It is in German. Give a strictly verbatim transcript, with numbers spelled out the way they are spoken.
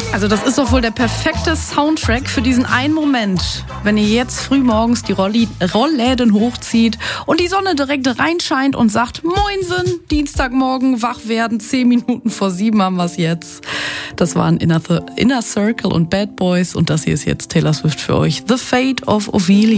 Also das ist doch wohl der perfekte Soundtrack für diesen einen Moment, wenn ihr jetzt früh morgens die Rolli- Rollläden hochzieht und die Sonne direkt reinscheint und sagt, Moinsen, Dienstagmorgen, wach werden, zehn Minuten vor sieben haben wir es jetzt. Das waren Inner, Th- Inner Circle und Bad Boys und das hier ist jetzt Taylor Swift für euch, The Fate of Ophelia.